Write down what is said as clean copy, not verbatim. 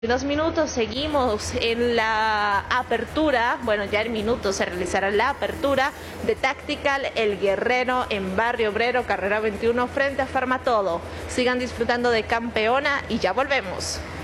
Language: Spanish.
2 minutos, seguimos en la apertura, bueno, ya en minutos se realizará la apertura de Tactical El Guerrero en Barrio Obrero, carrera 21 frente a Farmatodo. Sigan disfrutando de Campeona y ya volvemos.